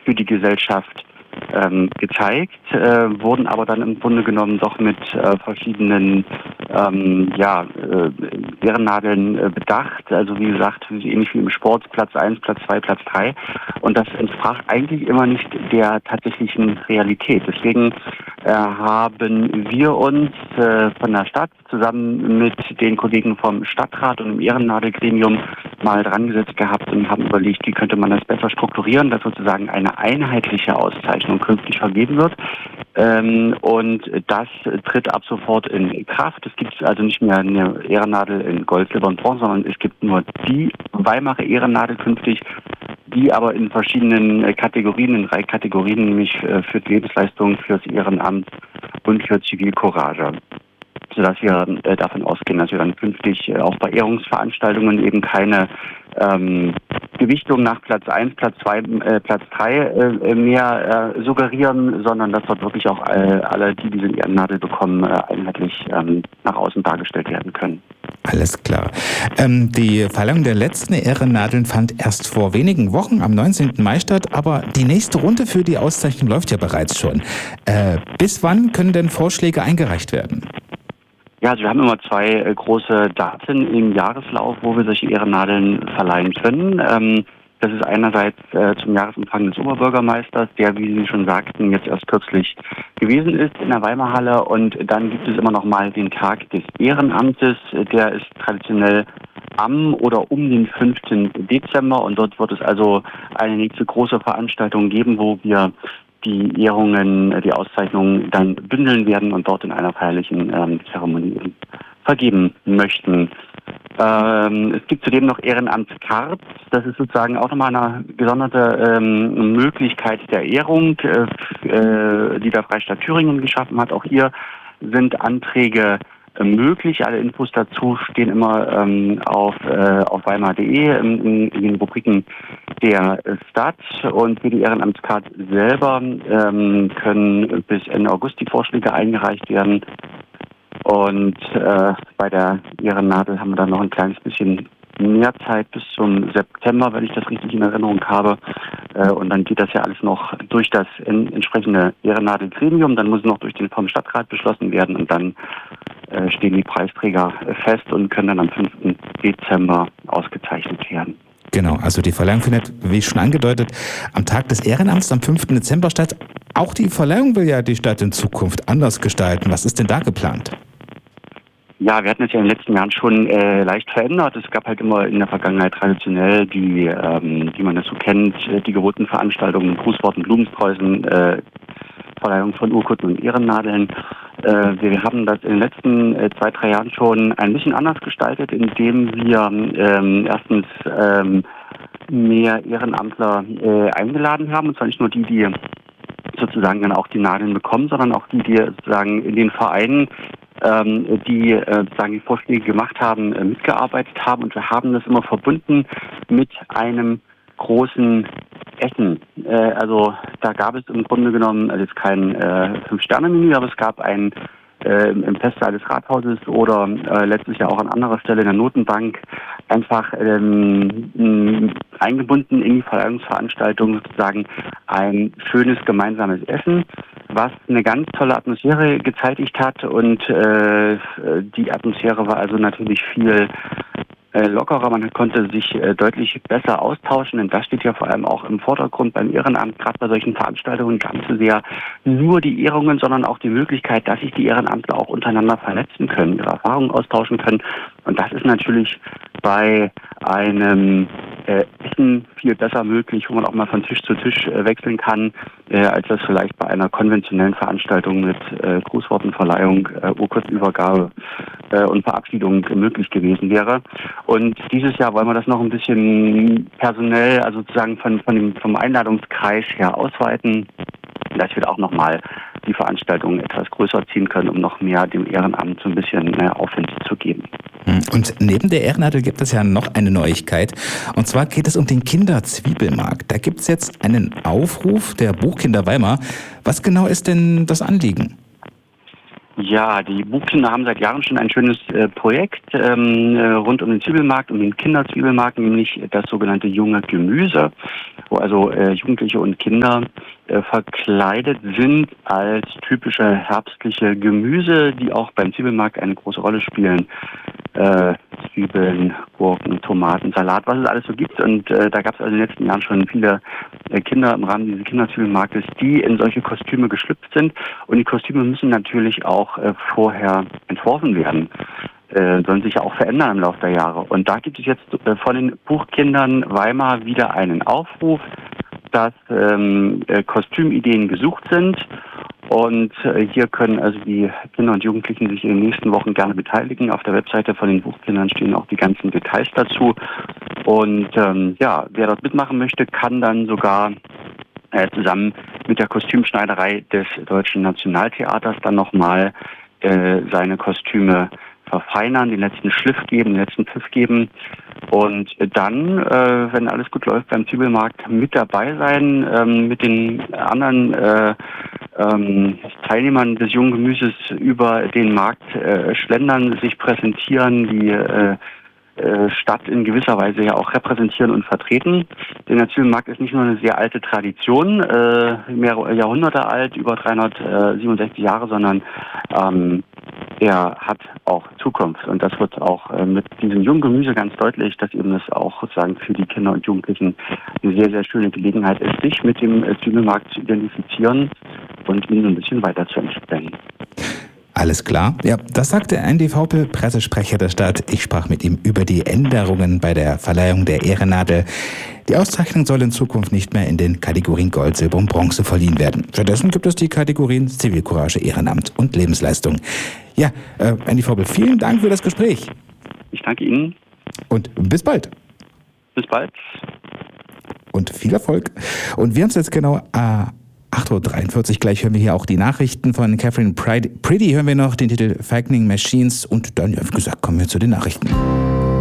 für die Gesellschaft gezeigt, wurden aber dann im Grunde genommen doch mit verschiedenen Ehrennadeln bedacht. Also wie gesagt, ähnlich wie im Sport, Platz 1, Platz 2, Platz 3. Und das entsprach eigentlich immer nicht der tatsächlichen Realität. Deswegen haben wir uns von der Stadt zusammen mit den Kollegen vom Stadtrat und im Ehrennadelgremium mal dran gesetzt gehabt und haben überlegt, wie könnte man das besser strukturieren, dass sozusagen eine einheitliche Auszeichnung künftig vergeben wird. Und das tritt ab sofort in Kraft. Es gibt also nicht mehr eine Ehrennadel in Gold, Silber und Bronze, sondern es gibt nur die Weimarer Ehrennadel künftig, die aber in verschiedenen Kategorien, in 3 Kategorien, nämlich für die Lebensleistung, fürs Ehrenamt und für Zivilcourage. Sodass wir davon ausgehen, dass wir dann künftig auch bei Ehrungsveranstaltungen eben keine Gewichtung nach Platz 1, Platz 2, Platz 3 mehr suggerieren, sondern dass dort wirklich auch alle, die diese Ehrennadel bekommen, einheitlich nach außen dargestellt werden können. Alles klar. Die Verleihung der letzten Ehrennadeln fand erst vor wenigen Wochen am 19. Mai statt, aber die nächste Runde für die Auszeichnung läuft ja bereits schon. Bis wann können denn Vorschläge eingereicht werden? Ja, also wir haben immer 2 große Daten im Jahreslauf, wo wir solche Ehrennadeln verleihen können. Das ist einerseits zum Jahresempfang des Oberbürgermeisters, der, wie Sie schon sagten, jetzt erst kürzlich gewesen ist in der Weimarhalle. Und dann gibt es immer noch mal den Tag des Ehrenamtes. Der ist traditionell am oder um den 15. Dezember. Und dort wird es also eine nächste große Veranstaltung geben, wo wir die Ehrungen, die Auszeichnungen dann bündeln werden und dort in einer feierlichen Zeremonie vergeben möchten. Es gibt zudem noch Ehrenamtscards. Das ist sozusagen auch nochmal eine gesonderte Möglichkeit der Ehrung, die der Freistaat Thüringen geschaffen hat. Auch hier sind Anträge möglich. Alle Infos dazu stehen immer auf weimar.de in den Rubriken der Stadt. Und für die Ehrenamtscard selber können bis Ende August die Vorschläge eingereicht werden. Und bei der Ehrennadel haben wir dann noch ein kleines bisschen mehr Zeit bis zum September, wenn ich das richtig in Erinnerung habe. Und dann geht das ja alles noch durch das entsprechende Ehrennadelgremium. Dann muss es noch durch den vom Stadtrat beschlossen werden und dann stehen die Preisträger fest und können dann am 5. Dezember ausgezeichnet werden. Genau, also die Verleihung findet, wie schon angedeutet, am Tag des Ehrenamts am 5. Dezember statt. Auch die Verleihung will ja die Stadt in Zukunft anders gestalten. Was ist denn da geplant? Ja, wir hatten es ja in den letzten Jahren schon leicht verändert. Es gab halt immer in der Vergangenheit traditionell die, wie man das so kennt, die gewohnten Veranstaltungen, Grußworten, Blumensträußen, Verleihung von Urkunden und Ehrennadeln. Wir haben das in den letzten 2-3 Jahren schon ein bisschen anders gestaltet, indem wir erstens mehr Ehrenamtler eingeladen haben, und zwar nicht nur die sozusagen dann auch die Nadeln bekommen, sondern auch die sozusagen in den Vereinen die sozusagen die Vorschläge gemacht haben, mitgearbeitet haben. Und wir haben das immer verbunden mit einem großen Essen. Also da gab es im Grunde genommen jetzt kein 5-Sterne-Menü, aber es gab ein im Festsaal des Rathauses oder letztlich ja auch an anderer Stelle in der Notenbank einfach eingebunden in die Verleihungsveranstaltung sozusagen ein schönes gemeinsames Essen, was eine ganz tolle Atmosphäre gezeitigt hat. Und die Atmosphäre war also natürlich viel lockerer, man konnte sich deutlich besser austauschen, denn das steht ja vor allem auch im Vordergrund beim Ehrenamt, gerade bei solchen Veranstaltungen gar nicht so sehr nur die Ehrungen, sondern auch die Möglichkeit, dass sich die Ehrenamtler auch untereinander vernetzen können, ihre Erfahrungen austauschen können. Und das ist natürlich bei einem Essen viel besser möglich, wo man auch mal von Tisch zu Tisch wechseln kann, als das vielleicht bei einer konventionellen Veranstaltung mit Grußwortenverleihung, Urkundenübergabe und Verabschiedung möglich gewesen wäre. Und dieses Jahr wollen wir das noch ein bisschen personell, also sozusagen vom Einladungskreis her ausweiten, dass wir auch nochmal die Veranstaltung etwas größer ziehen können, um noch mehr dem Ehrenamt so ein bisschen Aufwind zu geben. Und neben der Ehrennadel gibt es ja noch eine Neuigkeit. Und zwar geht es um den Kinderzwiebelmarkt. Da gibt es jetzt einen Aufruf der Buchkinder Weimar. Was genau ist denn das Anliegen? Ja, die Buchkinder haben seit Jahren schon ein schönes Projekt rund um den Zwiebelmarkt, um den Kinderzwiebelmarkt, nämlich das sogenannte junge Gemüse, wo also Jugendliche und Kinder verkleidet sind als typische herbstliche Gemüse, die auch beim Zwiebelmarkt eine große Rolle spielen. Zwiebeln, Gurken, Tomaten, Salat, was es alles so gibt. Und da gab es also in den letzten Jahren schon viele Kinder im Rahmen dieses Kinderzwiebelmarktes, die in solche Kostüme geschlüpft sind. Und die Kostüme müssen natürlich auch vorher entworfen werden. Sollen sich ja auch verändern im Laufe der Jahre. Und da gibt es jetzt von den Buchkindern Weimar wieder einen Aufruf, dass Kostümideen gesucht sind. Und hier können also die Kinder und Jugendlichen sich in den nächsten Wochen gerne beteiligen. Auf der Webseite von den Buchkindern stehen auch die ganzen Details dazu. Und wer dort mitmachen möchte, kann dann sogar zusammen mit der Kostümschneiderei des Deutschen Nationaltheaters dann nochmal seine Kostüme verfeinern, den letzten Schliff geben, den letzten Pfiff geben und dann, wenn alles gut läuft, beim Zwiebelmarkt mit dabei sein, mit den anderen Teilnehmern des jungen Gemüses über den Markt schlendern, sich präsentieren, die Stadt in gewisser Weise ja auch repräsentieren und vertreten. Denn der Zwiebelmarkt ist nicht nur eine sehr alte Tradition, mehrere Jahrhunderte alt, über 367 Jahre, sondern er hat auch Zukunft. Und das wird auch mit diesem jungen Gemüse ganz deutlich, dass eben das auch sozusagen für die Kinder und Jugendlichen eine sehr, sehr schöne Gelegenheit ist, sich mit dem Zwiebelmarkt zu identifizieren und ihn so ein bisschen weiterzuentwickeln. Alles klar. Ja, das sagte Andy Vaupel, Pressesprecher der Stadt. Ich sprach mit ihm über die Änderungen bei der Verleihung der Ehrennadel. Die Auszeichnung soll in Zukunft nicht mehr in den Kategorien Gold, Silber und Bronze verliehen werden. Stattdessen gibt es die Kategorien Zivilcourage, Ehrenamt und Lebensleistung. Ja, Andy Vaupel, vielen Dank für das Gespräch. Ich danke Ihnen. Und bis bald. Bis bald. Und viel Erfolg. Und wir haben es jetzt genau 8.43 Uhr, gleich hören wir hier auch die Nachrichten von Catherine Pretty, hören wir noch den Titel Falconing Machines und dann, ja, wie gesagt, kommen wir zu den Nachrichten.